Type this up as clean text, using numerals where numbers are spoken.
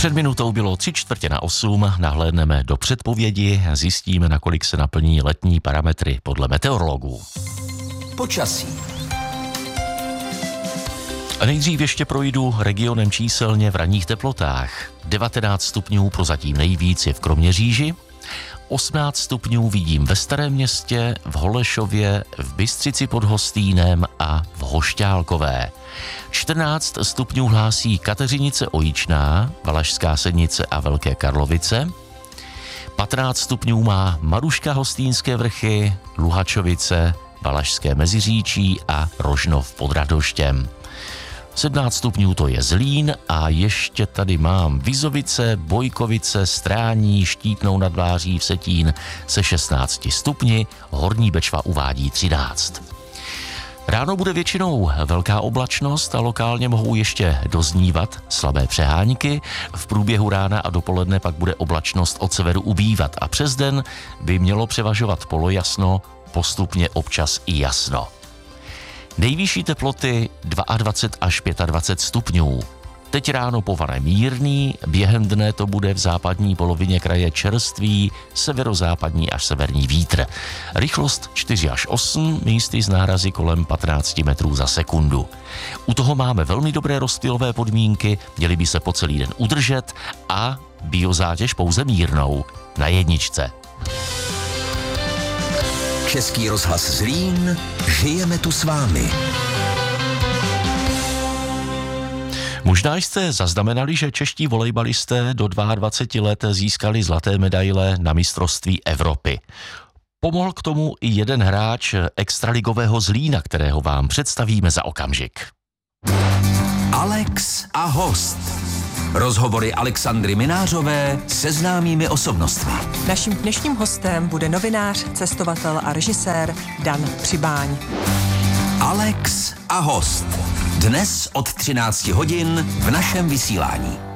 Před minutou bylo 7:45, nahlédneme do předpovědi, zjistíme, nakolik se naplní letní parametry podle meteorologů. Počasí. A nejdřív ještě projdu regionem číselně v ranních teplotách. 19 stupňů prozatím nejvíc je v Kroměříži, 18 stupňů vidím ve Starém Městě, v Holešově, v Bystřici pod Hostýnem a v Hošťálkové. 14 stupňů hlásí Kateřinice Ojičná, Valašská Sednice a Velké Karlovice. 15 stupňů má Maruška Hostýnské Vrchy, Luhačovice, Valašské Meziříčí a Rožnov pod Radoštěm. 17 stupňů to je Zlín a ještě tady mám Vizovice, Bojkovice, Strání, Štítnou nad Vláří, Vsetín se 16 stupni, Horní Bečva uvádí 13. Ráno bude většinou velká oblačnost a lokálně mohou ještě doznívat slabé přehánky. V průběhu rána a dopoledne pak bude oblačnost od severu ubývat a přes den by mělo převažovat polojasno, postupně občas i jasno. Nejvyšší teploty 22 až 25 stupňů. Teď ráno povane mírný, během dne to bude v západní polovině kraje čerstvý, severozápadní až severní vítr. Rychlost 4 až 8, místy z nárazy kolem 15 metrů za sekundu. U toho máme velmi dobré rozptylové podmínky, měly by se po celý den udržet a biozátěž pouze mírnou, na jedničce. Český rozhlas Zlín, žijeme tu s vámi. Možná jste zaznamenali, že čeští volejbalisté do 22 let získali zlaté medaile na mistrovství Evropy. Pomohl k tomu i jeden hráč extraligového Zlína, kterého vám představíme za okamžik. Alex a host. Rozhovory Alexandry Minářové se známými osobnostmi. Naším dnešním hostem bude novinář, cestovatel a režisér Dan Přibáň. Alex a host. Dnes od 13 hodin v našem vysílání.